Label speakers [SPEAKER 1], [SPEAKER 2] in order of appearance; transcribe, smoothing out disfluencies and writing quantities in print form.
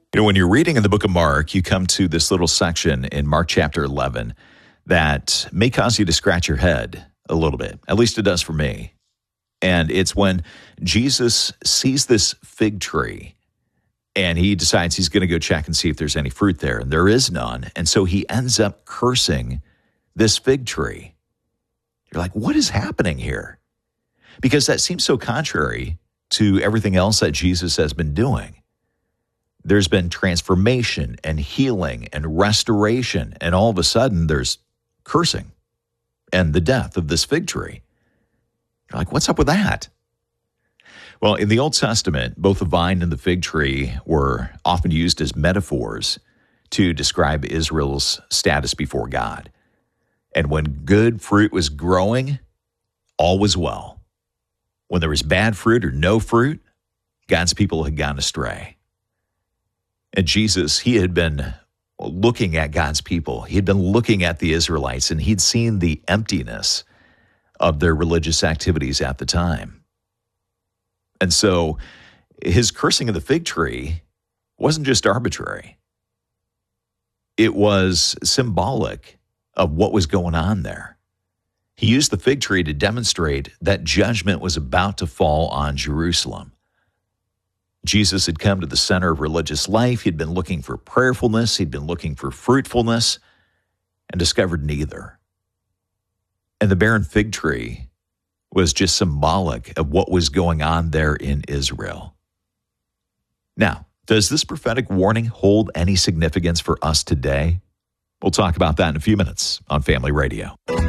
[SPEAKER 1] You know, when you're reading in the book of Mark, you come to this little section in Mark chapter 11 that may cause you to scratch your head a little bit. At least it does for me. And it's when Jesus sees this fig tree and he decides he's going to go check and see if there's any fruit there. And there is none. And so he ends up cursing this fig tree. You're like, what is happening here? Because that seems so contrary to everything else that Jesus has been doing. There's been transformation and healing and restoration, and all of a sudden there's cursing and the death of this fig tree. You're like, what's up with that? Well, in the Old Testament, both the vine and the fig tree were often used as metaphors to describe Israel's status before God. And when good fruit was growing, all was well. When there was bad fruit or no fruit, God's people had gone astray. And Jesus, he had been looking at God's people. He had been looking at the Israelites, and he'd seen the emptiness of their religious activities at the time. And so his cursing of the fig tree wasn't just arbitrary. It was symbolic of what was going on there. He used the fig tree to demonstrate that judgment was about to fall on Jerusalem. Jesus had come to the center of religious life. He'd been looking for prayerfulness. He'd been looking for fruitfulness and discovered neither. And the barren fig tree was just symbolic of what was going on there in Israel. Now, does this prophetic warning hold any significance for us today? We'll talk about that in a few minutes on Family Radio.